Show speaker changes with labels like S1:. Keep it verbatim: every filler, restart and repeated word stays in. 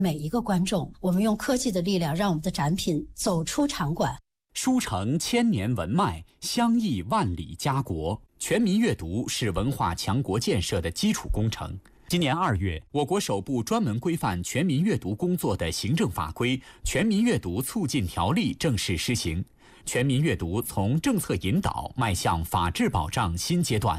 S1: 每一个观众，我们用科技的力量，让我们的展品走出场馆。
S2: 书承千年文脉，相益万里家国。全民阅读是文化强国建设的基础工程。今年二月，我国首部专门规范全民阅读工作的行政法规《全民阅读促进条例》正式施行，全民阅读从政策引导迈向法治保障新阶段。